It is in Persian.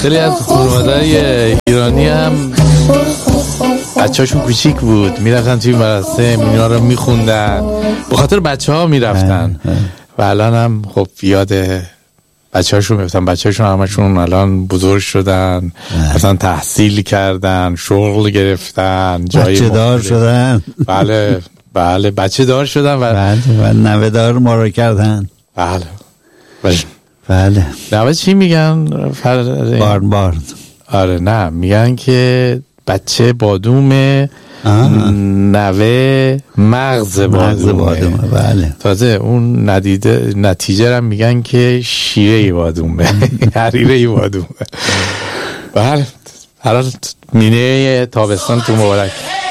خیلی از خانواده‌های ایرانی هم بچه‌هاشون کوچیک بود، میرفتن توی مدرسه اینا رو میخوندن، به خاطر بچه‌ها میرفتن و الان هم خب یاد بچه‌هاشون میفتن. بچه‌هاشون همشون الان بزرگ شدن، مثلا تحصیل کردن، شغل گرفتن، بچه دار شدن. بله بله بچه دار شدن و نوه دار ما رو کردن. بله نوه چی میگن؟ بارن. آره نه میگن که بچه بادومه، نوه مغز بادومه. بله. تازه اون نتیجه هم میگن که شیره بادومه، حریره بادومه. بله هر مینه تابستان تو مبارک.